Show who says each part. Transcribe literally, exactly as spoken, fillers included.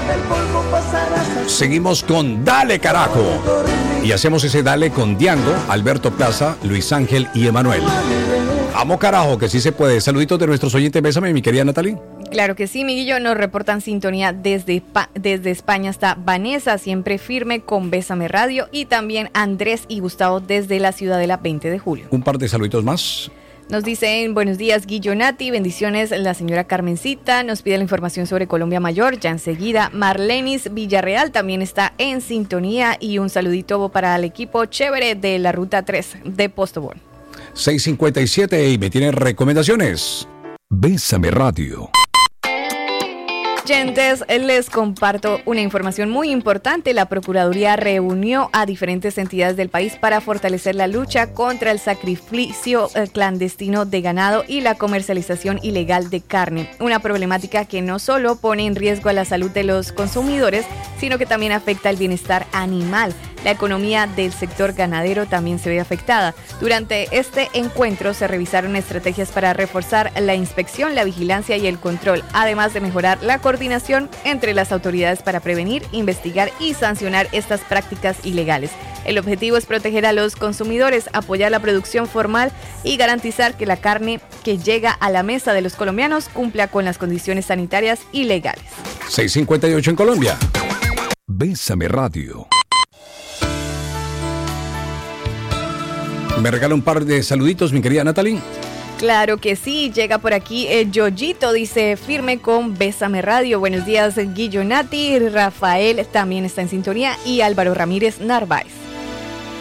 Speaker 1: Seguimos con Dale Carajo. Y hacemos ese Dale con Diango, Alberto Plaza, Luis Ángel y Emanuel. Amo carajo, que sí se puede. Saluditos de nuestros oyentes. Bésame, mi querida Natalie.
Speaker 2: Claro que sí, Miguillo. Nos reportan sintonía desde, desde España. Está Vanessa, siempre firme con Bésame Radio. Y también Andrés y Gustavo desde la Ciudadela veinte de julio.
Speaker 1: Un par de saluditos más.
Speaker 2: Nos dicen, buenos días, Guillonati, bendiciones, la señora Carmencita, nos pide la información sobre Colombia Mayor, ya enseguida, Marlenis Villarreal también está en sintonía y un saludito para el equipo chévere de la Ruta tres de Postobón.
Speaker 1: seis cincuenta y siete y me tienen recomendaciones. Bésame Radio.
Speaker 2: Oyentes, les comparto una información muy importante. La Procuraduría reunió a diferentes entidades del país para fortalecer la lucha contra el sacrificio clandestino de ganado y la comercialización ilegal de carne. Una problemática que no solo pone en riesgo a la salud de los consumidores, sino que también afecta el bienestar animal. La economía del sector ganadero también se ve afectada. Durante este encuentro se revisaron estrategias para reforzar la inspección, la vigilancia y el control, además de mejorar la coordinación entre las autoridades para prevenir, investigar y sancionar estas prácticas ilegales. El objetivo es proteger a los consumidores, apoyar la producción formal y garantizar que la carne que llega a la mesa de los colombianos cumpla con las condiciones sanitarias y legales.
Speaker 1: seis cincuenta y ocho en Colombia. Bésame Radio. ¿Me regala un par de saluditos, mi querida Natalie?
Speaker 2: Claro que sí, llega por aquí el Yoyito, dice firme con Bésame Radio. Buenos días, Guillonati, Rafael también está en sintonía y Álvaro Ramírez Narváez.